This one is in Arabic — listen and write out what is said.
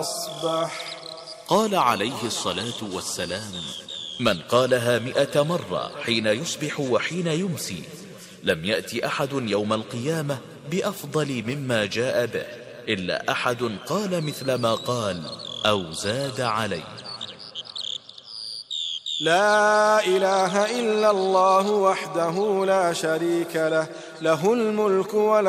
قال عليه الصلاة والسلام: من قالها 100 مرة حين يصبح وحين يمسي لم يأتي أحد يوم القيامة بأفضل مما جاء به إلا أحد قال مثل ما قال أو زاد عليه. لا إله إلا الله وحده لا شريك له، له الملك وله